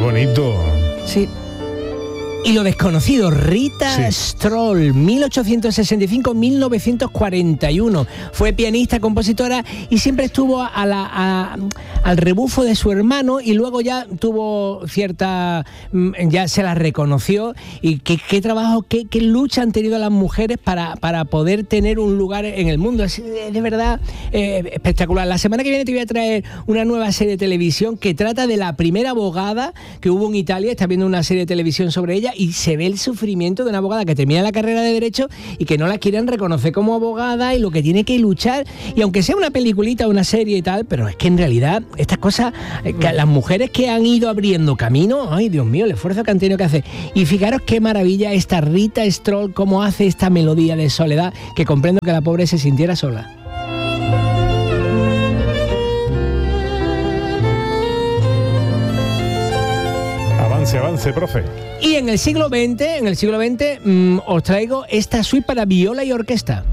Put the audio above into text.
bonito. Sí. Y lo desconocido, Rita Stroll, 1865-1941. Fue pianista, compositora y siempre estuvo al rebufo de su hermano, y luego ya tuvo cierta... ya se la reconoció. Y qué trabajo, qué lucha han tenido las mujeres para poder tener un lugar en el mundo. Es de verdad espectacular. La semana que viene te voy a traer una nueva serie de televisión que trata de la primera abogada que hubo en Italia. Está viendo una serie de televisión sobre ella y se ve el sufrimiento de una abogada que termina la carrera de Derecho y que no la quieren reconocer como abogada y lo que tiene que luchar. Y aunque sea una peliculita, una serie y tal, pero es que en realidad estas cosas, que las mujeres que han ido abriendo camino, ay Dios mío, el esfuerzo que han tenido que hacer. Y fijaros qué maravilla esta Rita Stroll, cómo hace esta melodía de soledad, que comprendo que la pobre se sintiera sola. Avance, profe. Y en el siglo XX, os traigo esta suite para viola y orquesta.